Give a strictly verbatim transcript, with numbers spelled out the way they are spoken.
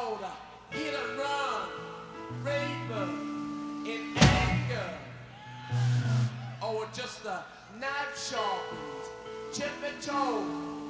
called hit and run, raven in anger, or just a knife sharpened, tippy toe.